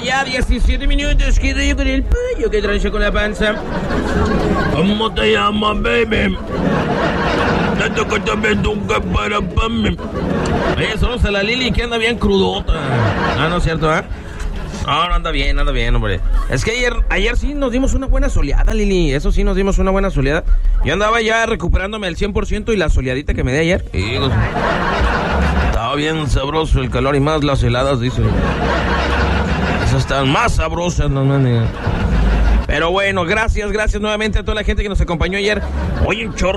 ya 17 minutos. Quedé yo con el pollo que trae con la panza. ¿Cómo te llamas, baby? Tanto que te vendo un para mí. Oye, saludos a la Lili que anda bien crudota. Ah, no es cierto, ¿eh? No, anda bien, hombre. Es que ayer sí nos dimos una buena soleada, Lili. Eso sí, nos dimos una buena soleada. Yo andaba ya recuperándome al 100% y la soleadita que me di ayer. Estaba bien sabroso el calor y más las heladas, dicen. Esas están más sabrosas, no. Pero bueno, gracias nuevamente a toda la gente que nos acompañó ayer. Oye, un chorro